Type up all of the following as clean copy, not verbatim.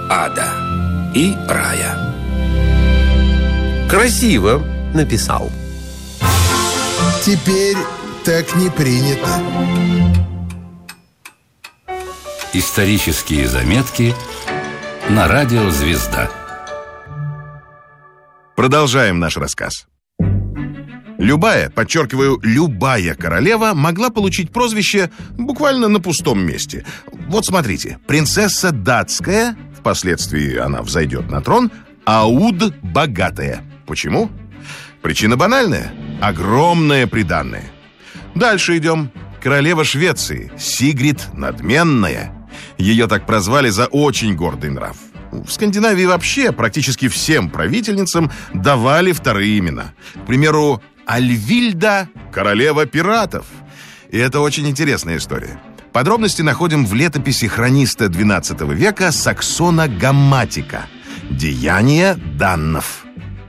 ада и рая. Красиво написал. Теперь так не принято. Исторические заметки на радио «Звезда». Продолжаем наш рассказ. Любая, подчеркиваю, любая королева могла получить прозвище буквально на пустом месте. Вот смотрите, принцесса датская, впоследствии она взойдет на трон, Ауд богатая. Почему? Причина банальная – огромное приданное. Дальше идем. Королева Швеции, Сигрид надменная. Ее так прозвали за очень гордый нрав. В Скандинавии вообще практически всем правительницам давали вторые имена. К примеру, Альвильда – королева пиратов. И это очень интересная история. Подробности находим в летописи хрониста XII века Саксона Гамматика «Деяния даннов».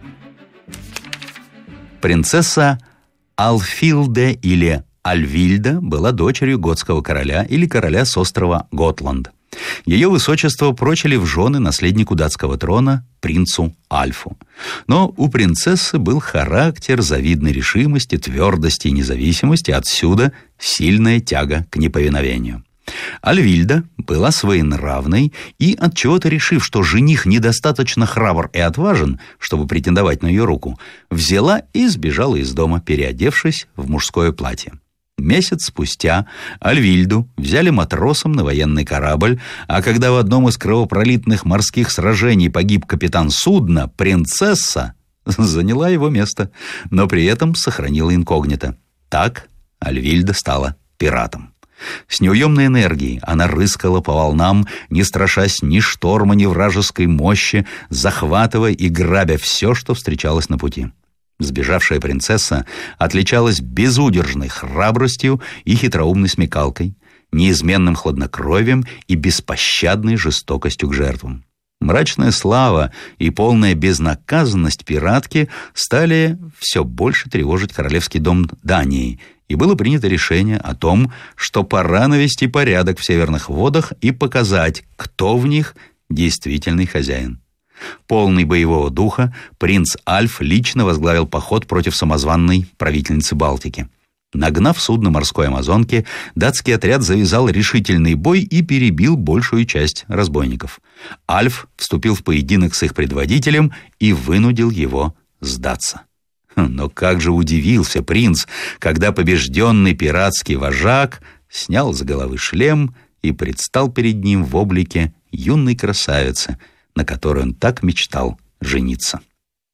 Принцесса Алфилде или Альвильда была дочерью готского короля или короля с острова Готланд. Ее высочество прочили в жены наследнику датского трона, принцу Альфу. Но у принцессы был характер завидной решимости, твердости и независимости, отсюда сильная тяга к неповиновению. Альвильда была своенравной и, отчего-то решив, что жених недостаточно храбр и отважен, чтобы претендовать на ее руку, взяла и сбежала из дома, переодевшись в мужское платье. Месяц спустя Альвильду взяли матросом на военный корабль, а когда в одном из кровопролитных морских сражений погиб капитан судна, принцесса заняла его место, но при этом сохранила инкогнито. Так Альвильда стала пиратом. С неуемной энергией она рыскала по волнам, не страшась ни шторма, ни вражеской мощи, захватывая и грабя все, что встречалось на пути. Сбежавшая принцесса отличалась безудержной храбростью и хитроумной смекалкой, неизменным хладнокровием и беспощадной жестокостью к жертвам. Мрачная слава и полная безнаказанность пиратки стали все больше тревожить королевский дом Дании, и было принято решение о том, что пора навести порядок в северных водах и показать, кто в них действительный хозяин. Полный боевого духа, принц Альф лично возглавил поход против самозванной правительницы Балтики. Нагнав судно морской амазонки, датский отряд завязал решительный бой и перебил большую часть разбойников. Альф вступил в поединок с их предводителем и вынудил его сдаться. Но как же удивился принц, когда побежденный пиратский вожак снял с головы шлем и предстал перед ним в облике юной красавицы, на которой он так мечтал жениться.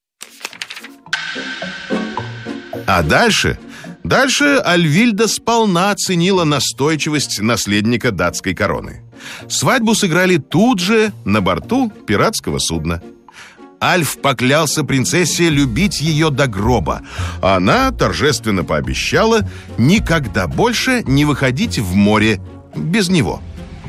А дальше Альвильда сполна оценила настойчивость наследника датской короны. Свадьбу сыграли тут же на борту пиратского судна. Альф поклялся принцессе любить ее до гроба. Она торжественно пообещала никогда больше не выходить в море без него.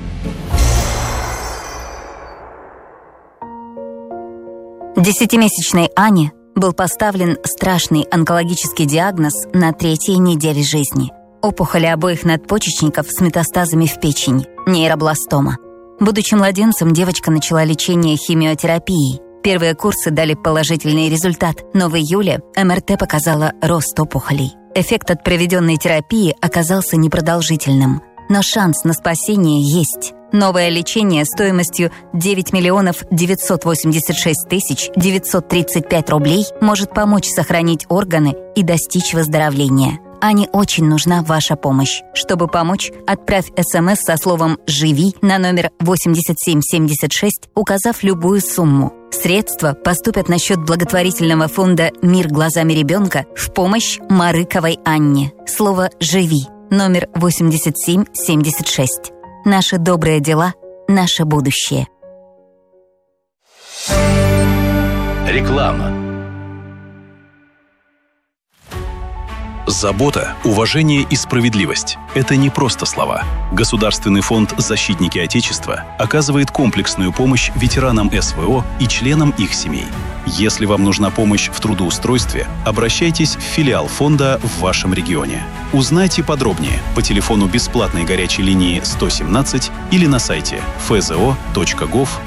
Десятимесячной Ане был поставлен страшный онкологический диагноз на 3-й неделе жизни. Опухоли обоих надпочечников с метастазами в печени, нейробластома. Будучи младенцем, девочка начала лечение химиотерапией. Первые курсы дали положительный результат, но в июле МРТ показала рост опухолей. Эффект от проведенной терапии оказался непродолжительным. Но шанс на спасение есть. Новое лечение стоимостью 9 986 935 рублей может помочь сохранить органы и достичь выздоровления. Ане очень нужна ваша помощь. Чтобы помочь, отправь СМС со словом «Живи» на номер 8776, указав любую сумму. Средства поступят на счет благотворительного фонда «Мир глазами ребенка» в помощь Марыковой Анне. Слово «Живи» номер 8776. Наши добрые дела – наше будущее. Реклама. Забота, уважение и справедливость – это не просто слова. Государственный фонд «Защитники Отечества» оказывает комплексную помощь ветеранам СВО и членам их семей. Если вам нужна помощь в трудоустройстве, обращайтесь в филиал фонда в вашем регионе. Узнайте подробнее по телефону бесплатной горячей линии 117 или на сайте fzo.gov.ru.